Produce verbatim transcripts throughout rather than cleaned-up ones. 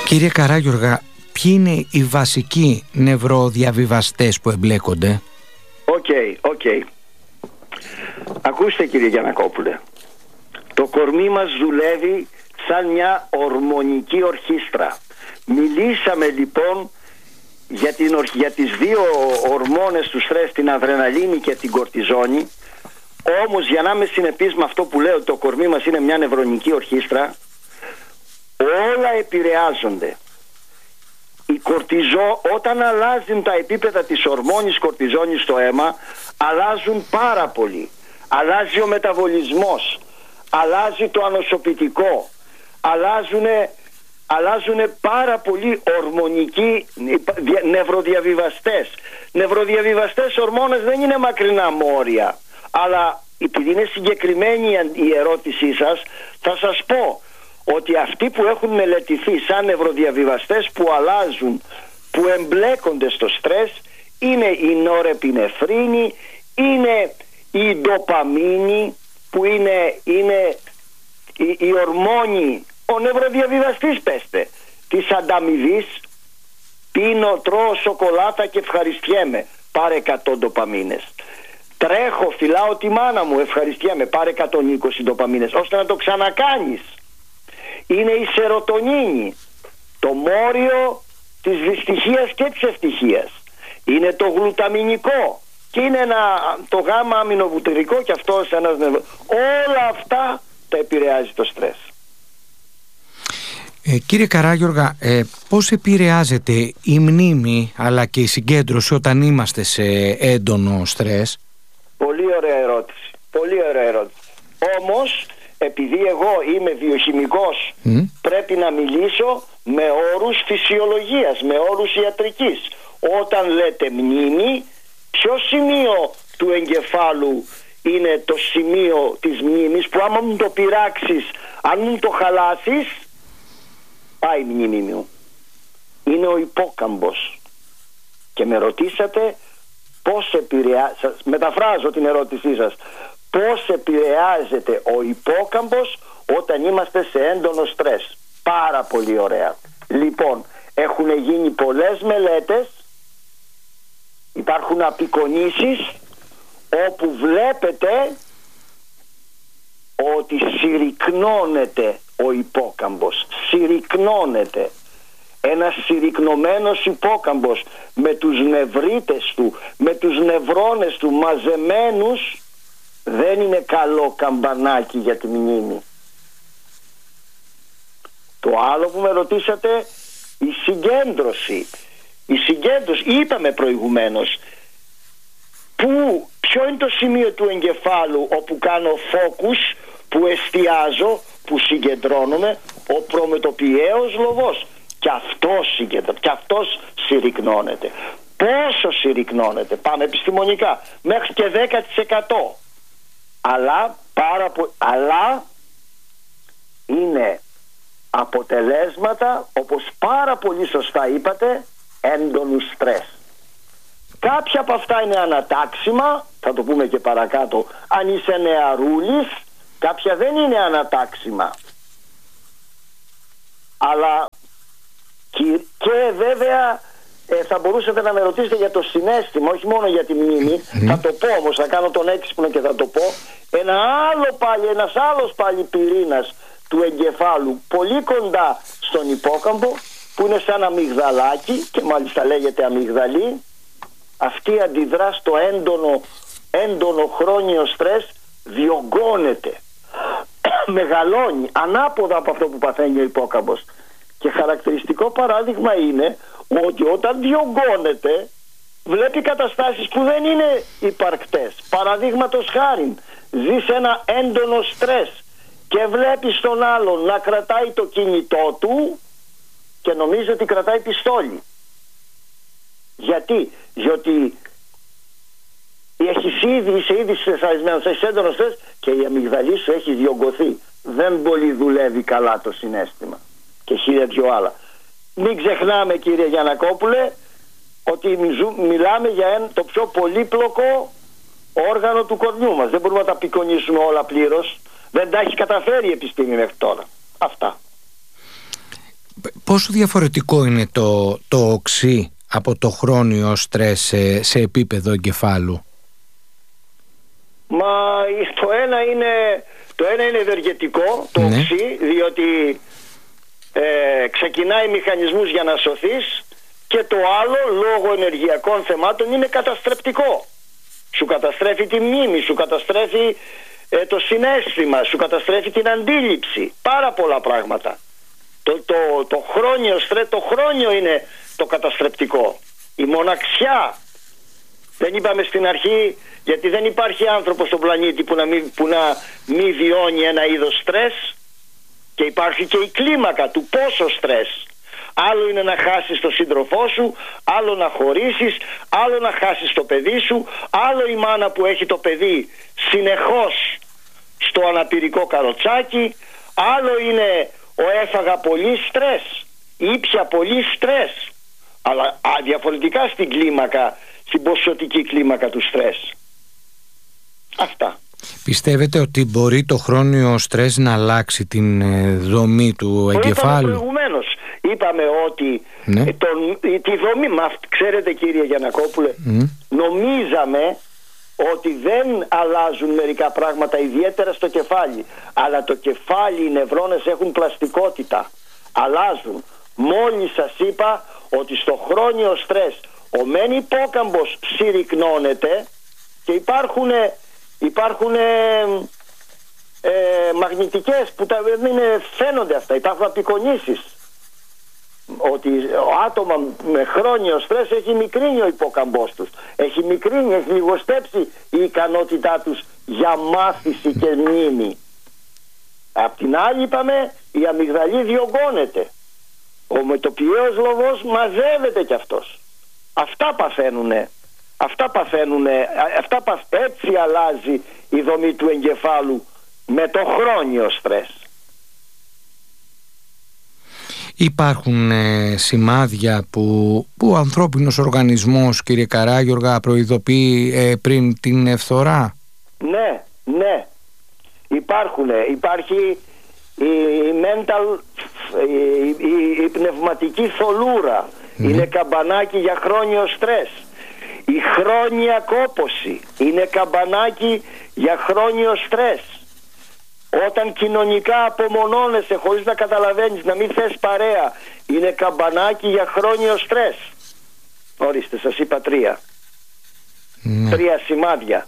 Κύριε Καράγιοργα, ποιοι είναι οι βασικοί νευροδιαβιβαστές που εμπλέκονται? Οκ, okay, οκ. Okay. Ακούστε κύριε Γιαννακόπουλε, το κορμί μας δουλεύει σαν μια ορμονική ορχήστρα. Μιλήσαμε λοιπόν για, την, για τις δύο ορμόνες του στρες, την αδρεναλίνη και την κορτιζόνη. Όμως για να είμαι συνεπής με αυτό που λέω, το κορμί μας είναι μια νευρονική ορχήστρα, όλα επηρεάζονται. Η κορτιζό, όταν αλλάζουν τα επίπεδα της ορμόνης κορτιζόνης στο αίμα, αλλάζουν πάρα πολύ. Αλλάζει ο μεταβολισμός, αλλάζει το ανοσοποιητικό, αλλάζουν, αλλάζουν πάρα πολύ ορμονικοί νευροδιαβιβαστές. Νευροδιαβιβαστές ορμόνες δεν είναι μακρινά μόρια, αλλά επειδή είναι συγκεκριμένη η ερώτησή σας, θα σας πω ότι αυτοί που έχουν μελετηθεί σαν νευροδιαβιβαστές που αλλάζουν, που εμπλέκονται στο στρες, είναι η νορεπινεφρίνη, είναι η ντοπαμίνη, που είναι, είναι η, η ορμόνη, ο νευροδιαβιβαστής πέστε, της ανταμοιβής. Πίνω, τρώω σοκολάτα και ευχαριστιέμαι, πάρε εκατό ντοπαμίνες. Τρέχω, φυλάω τη μάνα μου, ευχαριστιέμαι, πάρε εκατόν είκοσι ντοπαμίνες, ώστε να το ξανακάνεις. Είναι η σερωτονίνη, το μόριο της δυστυχίας και της ευτυχίας. Είναι το γλουταμινικό και είναι ένα, το γάμμα αμινοβουτυρικό και αυτό σε ένας νευρο... Όλα αυτά τα επηρεάζει το στρες. Ε, κύριε Καράγιοργα, ε, πώς επηρεάζεται η μνήμη αλλά και η συγκέντρωση όταν είμαστε σε έντονο στρες? Πολύ ωραία ερώτηση. Πολύ ωραία ερώτηση. Όμως, επειδή εγώ είμαι βιοχημικός, mm. πρέπει να μιλήσω με όρους φυσιολογίας, με όρους ιατρικής. Όταν λέτε μνήμη, ποιο σημείο του εγκεφάλου είναι το σημείο της μνήμης που άμα μου το πειράξεις, αν μου το χαλάσεις, πάει η μνήμη μου. Είναι ο υπόκαμπος. Και με ρωτήσατε πώς επηρεάζει, μεταφράζω την ερώτησή σας, πώς επηρεάζεται ο υπόκαμπος όταν είμαστε σε έντονο στρες. Πάρα πολύ ωραία. Λοιπόν, έχουν γίνει πολλές μελέτες, υπάρχουν απεικονίσεις όπου βλέπετε ότι συρρυκνώνεται ο υπόκαμπος. Συρρυκνώνεται. Ένας συρρυκνωμένος υπόκαμπος με τους νευρίτες του, με τους νευρώνες του μαζεμένους, δεν είναι καλό καμπανάκι για τη μνήμη. Το άλλο που με ρωτήσατε, η συγκέντρωση. Η συγκέντρωση, είπαμε προηγουμένως, που, ποιο είναι το σημείο του εγκεφάλου όπου κάνω focus, που εστιάζω, που συγκεντρώνομαι, ο προμετωπιαίος λοβός. Και αυτός συγκεντρώνεται, και αυτός συρρυκνώνεται. Πόσο συρρυκνώνεται? Πάμε επιστημονικά, μέχρι και δέκα τοις εκατό. Αλλά, πάρα πο... αλλά είναι αποτελέσματα, όπως πάρα πολύ σωστά είπατε, έντονου στρες. Κάποια από αυτά είναι ανατάξιμα, θα το πούμε και παρακάτω, αν είσαι νεαρούλης. Κάποια δεν είναι ανατάξιμα. Αλλά και, και βέβαια ε, θα μπορούσατε να με ρωτήσετε για το συναίσθημα, όχι μόνο για τη μνήμη. Mm. Θα το πω όμως, θα κάνω τον έξυπνο και θα το πω. Ένα άλλο πάλι, ένας άλλος πάλι πυρήνας του εγκεφάλου, πολύ κοντά στον υπόκαμπο, που είναι σαν αμυγδαλάκι και μάλιστα λέγεται αμυγδαλή. Αυτή αντιδρά στο έντονο, έντονο χρόνιο στρες, διωγγώνεται, μεγαλώνει ανάποδα από αυτό που παθαίνει ο υπόκαμπος. Και χαρακτηριστικό παράδειγμα είναι ότι όταν διωγγώνεται βλέπει καταστάσεις που δεν είναι υπαρκτές. Παραδείγματος χάριν, ζεις ένα έντονο στρες και βλέπεις τον άλλον να κρατάει το κινητό του και νομίζει ότι κρατάει πιστόλι. Γιατί? Διότι έχεις ήδη, είσαι ήδη στρεσαρισμένος, έχεις έντονο στρες και η αμυγδαλή σου έχει διωγγωθεί. Δεν πολύ δουλεύει καλά το συναίσθημα. Και χίλια δυο άλλα. Μην ξεχνάμε, κύριε Γιαννακόπουλε, ότι μιλάμε για ένα, το πιο πολύπλοκο όργανο του κορμιού μας. Δεν μπορούμε να τα απεικονίσουμε όλα πλήρως. Δεν τα έχει καταφέρει η επιστήμη μέχρι τώρα. Αυτά. πόσο διαφορετικό είναι το, το οξύ από το χρόνιο στρες σε, σε επίπεδο εγκεφάλου? Μα το ένα είναι, το ένα είναι ευεργετικό, το ναι. οξύ, διότι ε, ξεκινάει μηχανισμούς για να σωθείς, και το άλλο λόγω ενεργειακών θεμάτων είναι καταστρεπτικό. Σου καταστρέφει τη μνήμη, σου καταστρέφει ε, το συναίσθημα, σου καταστρέφει την αντίληψη, πάρα πολλά πράγματα. Το, το, το, χρόνιο, το χρόνιο είναι το καταστρεπτικό. Η μοναξιά. Δεν είπαμε στην αρχή, γιατί δεν υπάρχει άνθρωπος στον πλανήτη που να μην, που να μην βιώνει ένα είδος στρες, και υπάρχει και η κλίμακα του πόσο στρες. Άλλο είναι να χάσεις τον σύντροφό σου, άλλο να χωρίσεις, άλλο να χάσεις το παιδί σου, άλλο η μάνα που έχει το παιδί συνεχώς στο αναπηρικό καροτσάκι, άλλο είναι ο έφαγα πολύ στρες, ήπια πολύ στρες. Αλλά α, διαφορετικά στην κλίμακα, στην ποσοτική κλίμακα του στρες. Αυτά. Πιστεύετε ότι μπορεί το χρόνιο στρες να αλλάξει την ε, δομή του το εγκεφάλου? Προηγουμένως είπαμε ότι ναι. τον, τη δομή, μα, ξέρετε κύριε Γιαννακόπουλε, mm. νομίζαμε ότι δεν αλλάζουν μερικά πράγματα, ιδιαίτερα στο κεφάλι, αλλά το κεφάλι, οι νευρώνες έχουν πλαστικότητα, αλλάζουν. Μόλις σας είπα ότι στο χρόνιο στρες ο μεν υπόκαμπος συρρυκνώνεται και υπάρχουν, υπάρχουν ε, ε, μαγνητικές που τα, είναι, φαίνονται αυτά, υπάρχουν απεικονίσεις ότι ο άτομα με χρόνιο στρες έχει μικρύνει ο υπόκαμπός τους, έχει μικρύνει, έχει λιγοστέψει η ικανότητά τους για μάθηση και μνήμη. Απ' την άλλη είπαμε η αμυγδαλή διωγγώνεται, ο μετοπιαίος λογός μαζεύεται κι αυτός. Αυτά παθαίνουνε, αυτά παθαίνουνε, αυτά παθ... έτσι αλλάζει η δομή του εγκεφάλου με το χρόνιο στρες. Υπάρχουν ε, σημάδια που, που ο ανθρώπινος οργανισμός, κύριε Καράγιοργα, προειδοποιεί ε, πριν την φθορά? Ναι, ναι, υπάρχουν. Υπάρχει η mental, η, η, η πνευματική θολούρα, ναι. Είναι καμπανάκι για χρόνιο στρες. Η χρόνια κόπωση είναι καμπανάκι για χρόνιο στρες. Όταν κοινωνικά απομονώνεσαι χωρίς να καταλαβαίνεις, να μην θες παρέα, είναι καμπανάκι για χρόνιο στρες. Ορίστε, σας είπα τρία. Ναι. Τρία σημάδια.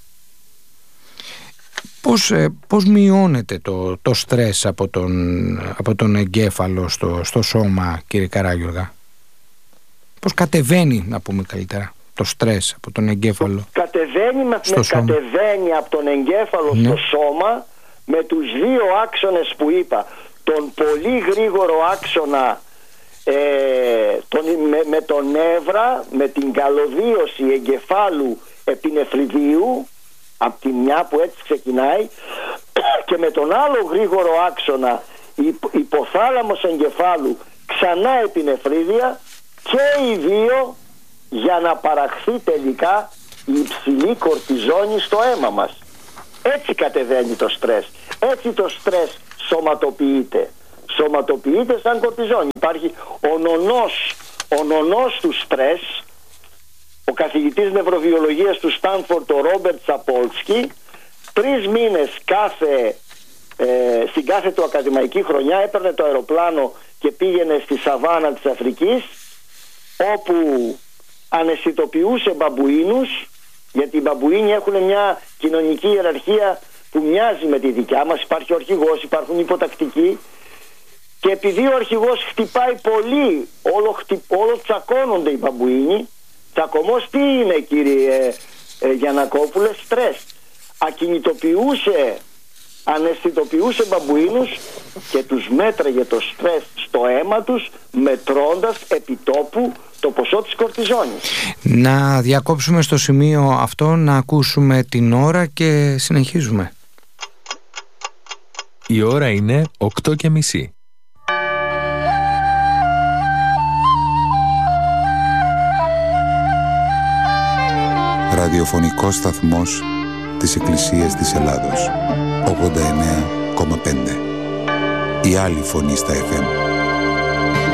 Πώς, πώς μειώνεται το, το στρες από τον, από τον εγκέφαλο στο, στο σώμα, κύριε Καράγιοργα? Πώς κατεβαίνει, να πούμε καλύτερα, το στρες από τον εγκέφαλο κατεβαίνει, με, με κατεβαίνει από τον εγκέφαλο, ναι, στο σώμα, με τους δύο άξονες που είπα. Τον πολύ γρήγορο άξονα ε, τον, με, με τον νεύρα, με την καλωδίωση εγκεφάλου επινεφριδίου από τη μια που έτσι ξεκινάει, και με τον άλλο γρήγορο άξονα υποθάλαμος εγκεφάλου ξανά επινεφρίδια, και οι δύο για να παραχθεί τελικά η υψηλή κορτιζόνη στο αίμα μας. Έτσι κατεβαίνει το στρες, έτσι το στρες σωματοποιείται. Σωματοποιείται σαν κορτιζόνη. Υπάρχει ο νονός, ο νονός του στρες, ο καθηγητής νευροβιολογίας του Στάνφορντ, ο Ρόμπερτ Σαπόλσκι, τρεις μήνες κάθε, ε, στην κάθε του ακαδημαϊκή χρονιά έπαιρνε το αεροπλάνο και πήγαινε στη σαβάνα της Αφρικής, όπου αναισθητοποιούσε μπαμπουίνους, γιατί οι μπαμπουίνοι έχουν μια κοινωνική ιεραρχία που μοιάζει με τη δικιά μας. Υπάρχει ο αρχηγός, υπάρχουν υποτακτικοί, και επειδή ο αρχηγός χτυπάει πολύ, όλο, χτυ, όλο τσακώνονται οι μπαμπουίνοι. Τσακωμός τι είναι, κύριε ε, Γιαννακόπουλε? Στρες. Ακινητοποιούσε, αναισθητοποιούσε μπαμπουίνους και τους μέτραγε το στρες στο αίμα τους, μετρώντας επιτόπου το ποσό της κορτιζόνης. Να διακόψουμε στο σημείο αυτό, να ακούσουμε την ώρα και συνεχίζουμε. Η ώρα είναι οκτώ και μισή. Ραδιοφωνικός σταθμός της Εκκλησίας της Ελλάδος, ογδόντα εννέα κόμμα πέντε. Η άλλη φωνή στα εφ εμ.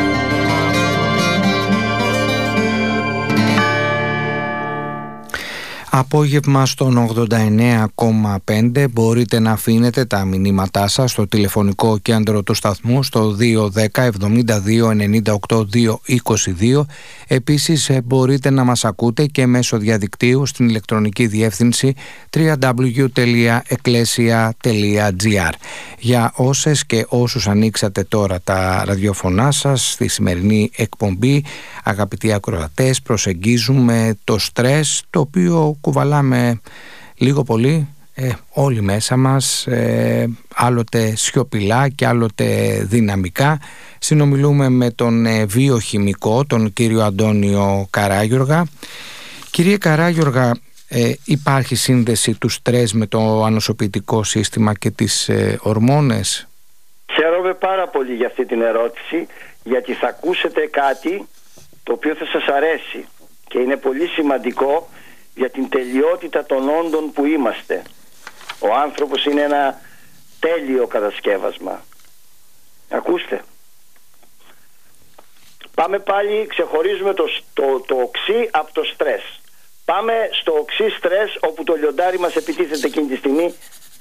Απόγευμα στον ογδόντα εννέα κόμμα πέντε μπορείτε να αφήνετε τα μηνύματά σας στο τηλεφωνικό κέντρο του σταθμού στο δύο ένα μηδέν εβδομήντα δύο ενενήντα οκτώ διακόσια είκοσι δύο. Επίσης μπορείτε να μας ακούτε και μέσω διαδικτύου στην ηλεκτρονική διεύθυνση double-u double-u double-u τελεία εκκλέσια τελεία τζι άρ. Για όσες και όσους ανοίξατε τώρα τα ραδιοφωνά σας στη σημερινή εκπομπή, αγαπητοί ακροατές, προσεγγίζουμε το στρες, το οποίο κουβαλάμε λίγο πολύ ε, όλοι μέσα μας, ε, άλλοτε σιωπηλά και άλλοτε δυναμικά. Συνομιλούμε με τον ε, βιοχημικό, τον κύριο Αντώνιο Καράγιοργα. Κύριε Καράγιοργα, ε, υπάρχει σύνδεση του στρες με το ανοσοποιητικό σύστημα και τις ε, ορμόνες? Χαίρομαι πάρα πολύ για αυτή την ερώτηση, γιατί θα ακούσετε κάτι το οποίο θα σας αρέσει και είναι πολύ σημαντικό για την τελειότητα των όντων που είμαστε. Ο άνθρωπος είναι ένα τέλειο κατασκεύασμα. Ακούστε. Πάμε πάλι, ξεχωρίζουμε το, το, το οξύ από το στρες. Πάμε στο οξύ στρες, όπου το λιοντάρι μας επιτίθεται εκείνη τη στιγμή.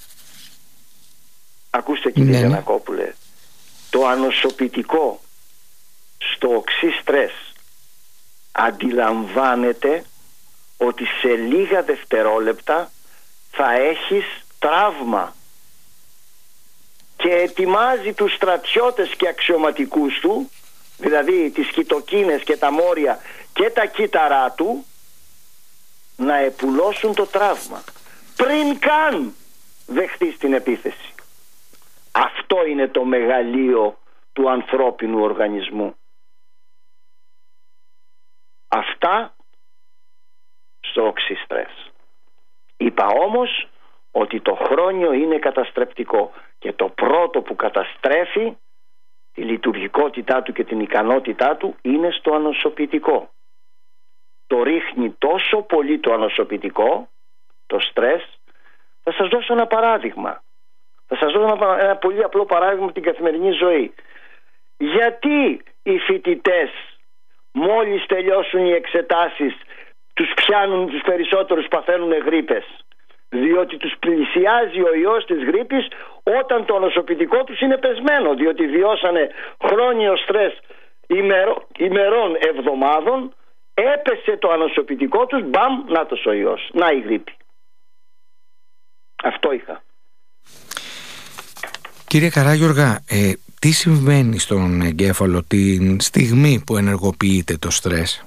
Ακούστε κύριε Γιαννακόπουλε, το ανοσοποιητικό στο οξύ στρες αντιλαμβάνεται ότι σε λίγα δευτερόλεπτα θα έχεις τραύμα και ετοιμάζει τους στρατιώτες και αξιωματικούς του, δηλαδή τις κοιτοκίνες και τα μόρια και τα κύτταρά του, να επουλώσουν το τραύμα πριν καν δεχτείς την επίθεση. Αυτό είναι το μεγαλείο του ανθρώπινου οργανισμού. Αυτά στο οξύ στρες. Είπα όμως ότι το χρόνιο είναι καταστρεπτικό και το πρώτο που καταστρέφει τη λειτουργικότητά του και την ικανότητά του είναι στο ανοσοποιητικό. Το ρίχνει τόσο πολύ το ανοσοποιητικό, το στρες. Θα σας δώσω ένα παράδειγμα. Θα σας δώσω ένα, ένα πολύ απλό παράδειγμα από την καθημερινή ζωή. Γιατί οι φοιτητές μόλις τελειώσουν οι εξετάσεις τους πιάνουν, τους περισσότερους παθαίνουν γρίπες? Διότι τους πλησιάζει ο ιός της γρίπης όταν το ανοσοποιητικό τους είναι πεσμένο, διότι βιώσανε χρόνιο στρες ημερο, ημερών, εβδομάδων, έπεσε το ανοσοποιητικό τους, μπαμ, νάτος ο ιός, να η γρίπη. Αυτό είχα. Κύριε Καράγιοργα, ε, τι συμβαίνει στον εγκέφαλο την στιγμή που ενεργοποιείται το στρες?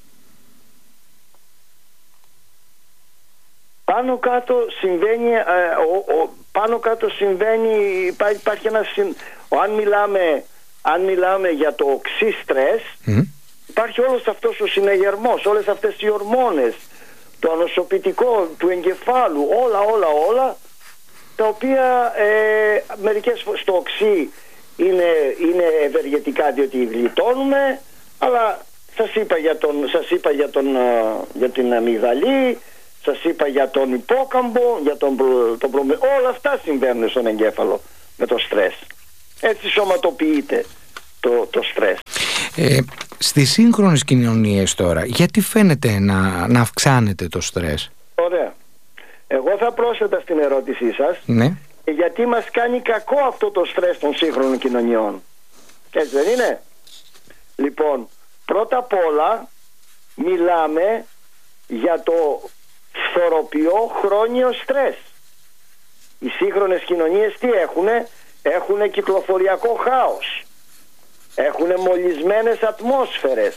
Πάνω κάτω συμβαίνει, ε, ο, ο, πάνω κάτω συμβαίνει, υπά, υπάρχει ένα, αν μιλάμε, αν μιλάμε για το οξύ στρες, mm. υπάρχει όλος αυτός ο συναγερμός, όλες αυτές οι ορμόνες, το ανοσοποιητικό του εγκεφάλου, όλα όλα όλα, τα οποία ε, μερικές φορές στο οξύ είναι, είναι ευεργετικά διότι γλιτώνουμε, αλλά σας είπα για, τον, σας είπα για, τον, για την αμυγδαλή, σας είπα για τον υπόκαμπο, για τον, τον προ... όλα αυτά συμβαίνουν στον εγκέφαλο με το στρες. Έτσι σωματοποιείται το, το στρες. Ε, στις σύγχρονες κοινωνίες τώρα, γιατί φαίνεται να, να αυξάνεται το στρες? Ωραία. Εγώ θα πρόσθετα στην ερώτησή σας, ναι. γιατί μας κάνει κακό αυτό το στρες των σύγχρονων κοινωνιών. Έτσι δεν είναι? Λοιπόν, πρώτα απ' όλα μιλάμε για το φθοροποιό χρόνιο στρες. Οι σύγχρονες κοινωνίες τι έχουνε? Έχουνε κυκλοφοριακό χάος, έχουνε μολυσμένες ατμόσφαιρες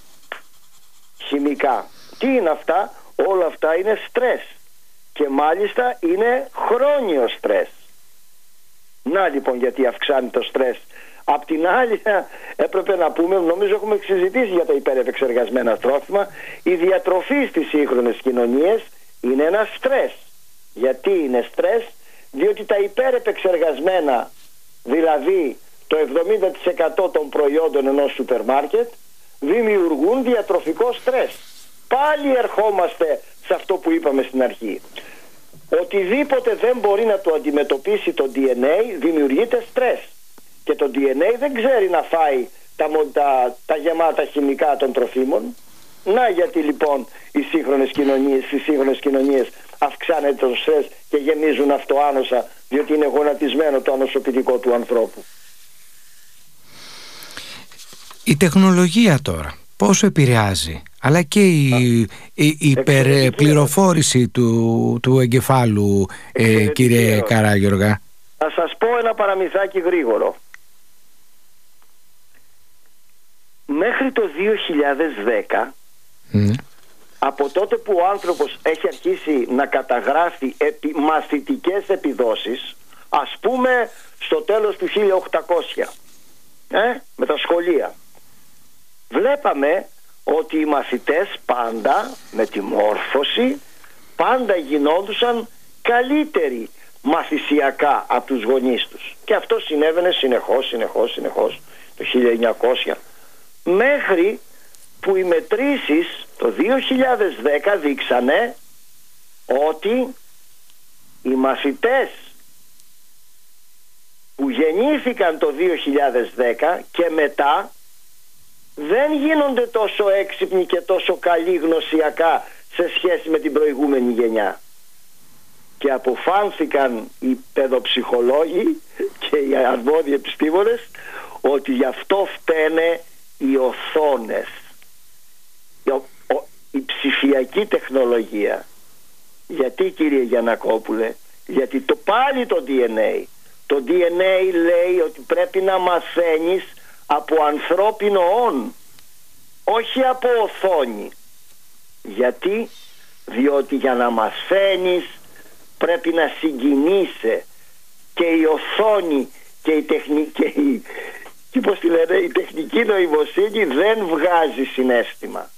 χημικά. Τι είναι αυτά? Όλα αυτά είναι στρες και μάλιστα είναι χρόνιο στρες. Να λοιπόν γιατί αυξάνει το στρες. Απ' την άλλη έπρεπε να πούμε, νομίζω έχουμε συζητήσει για τα υπερεπεξεργασμένα τρόφιμα, η διατροφή στις σύγχρονες κοινωνίες είναι ένα στρες. Γιατί είναι στρες? Διότι τα υπερεπεξεργασμένα, δηλαδή το εβδομήντα τοις εκατό των προϊόντων ενός σούπερ μάρκετ, δημιουργούν διατροφικό στρες. Πάλι ερχόμαστε σε αυτό που είπαμε στην αρχή. Οτιδήποτε δεν μπορεί να το αντιμετωπίσει το ντι εν έι δημιουργείται στρες. Και το ντι εν έι δεν ξέρει να φάει τα, τα, τα γεμάτα χημικά των τροφίμων. Να γιατί λοιπόν οι σύγχρονες κοινωνίες, στις σύγχρονες κοινωνίες αυξάνεται το στρες και γεμίζουν αυτοάνοσα, διότι είναι γονατισμένο το ανοσοποιητικό του ανθρώπου. Η τεχνολογία τώρα πόσο επηρεάζει, αλλά και η, η, η υπερπληροφόρηση του, του εγκεφάλου, ε, κύριε Καράγιοργα? Θα σας πω ένα παραμυθάκι γρήγορο. Μέχρι το δύο χιλιάδες δέκα, mm. από τότε που ο άνθρωπος έχει αρχίσει να καταγράφει επι, μαθητικές επιδόσεις, ας πούμε στο τέλος του χίλια οκτακόσια, ε, με τα σχολεία, βλέπαμε ότι οι μαθητές πάντα με τη μόρφωση πάντα γινόντουσαν καλύτεροι μαθησιακά από τους γονείς τους, και αυτό συνέβαινε συνεχώς συνεχώς συνεχώς το χίλια εννιακόσια, μέχρι που οι μετρήσεις το δύο χιλιάδες δέκα δείξανε ότι οι μαθητές που γεννήθηκαν το δύο χιλιάδες δέκα και μετά δεν γίνονται τόσο έξυπνοι και τόσο καλοί γνωσιακά σε σχέση με την προηγούμενη γενιά. Και αποφάνθηκαν οι παιδοψυχολόγοι και οι αρμόδιοι επιστήμονες ότι γι' αυτό φταίνε οι οθόνες, η, ο, η ψηφιακή τεχνολογία. Γιατί, κύριε Γιαννακόπουλε? Γιατί το πάλι το ντι εν έι το ντι εν έι λέει ότι πρέπει να μαθαίνεις από ανθρώπινο όν, όχι από οθόνη. Γιατί? Διότι για να μαθαίνεις πρέπει να συγκινείσαι, και η οθόνη και η τεχνική, και πώς τη λένε, η τεχνική νοημοσύνη δεν βγάζει συναίσθημα.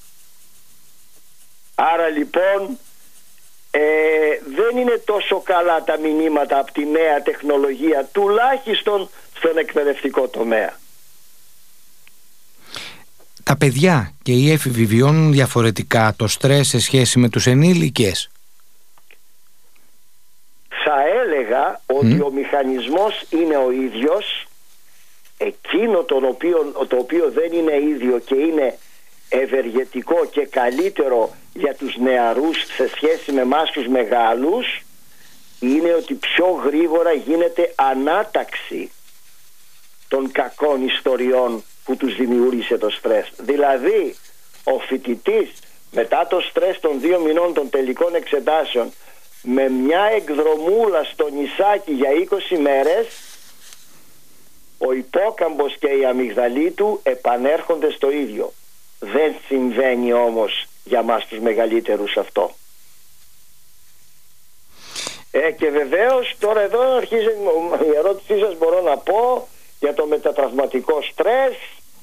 Άρα λοιπόν ε, δεν είναι τόσο καλά τα μηνύματα από τη νέα τεχνολογία, τουλάχιστον στον εκπαιδευτικό τομέα. Τα παιδιά και οι έφηβοι βιώνουν διαφορετικά το στρες σε σχέση με τους ενήλικες? Θα έλεγα ότι Mm. ο μηχανισμός είναι ο ίδιος. Εκείνο τον οποίο, το οποίο δεν είναι ίδιο και είναι ευεργετικό και καλύτερο για τους νεαρούς σε σχέση με εμάς τους μεγάλους, είναι ότι πιο γρήγορα γίνεται ανάταξη των κακών ιστοριών που τους δημιούργησε το στρες. Δηλαδή ο φοιτητής μετά το στρες των δύο μηνών των τελικών εξετάσεων, με μια εκδρομούλα στο νησάκι για είκοσι μέρες, ο υπόκαμπος και η αμυγδαλή του επανέρχονται στο ίδιο. Δεν συμβαίνει όμως για μας τους μεγαλύτερους αυτό. Ε, και βεβαίως τώρα εδώ αρχίζει η ερώτησή σας, μπορώ να πω για το μετατραυματικό στρες.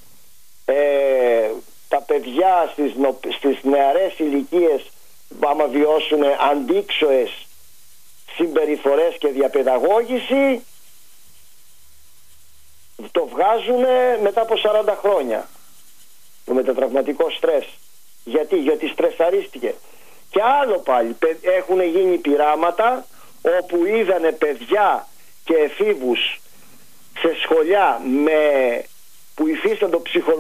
Ε, τα παιδιά στις, νο, στις νεαρές ηλικίες, άμα βιώσουν αντίξωες συμπεριφορές και διαπαιδαγώγηση, το βγάζουν μετά από σαράντα χρόνια το μετατραυματικό στρες. Γιατί? Γιατί στρεσαρίστηκε. Και άλλο πάλι, έχουν γίνει πειράματα όπου είδανε παιδιά και εφήβους σε σχολιά με, που υφίστανται ψυχολογικά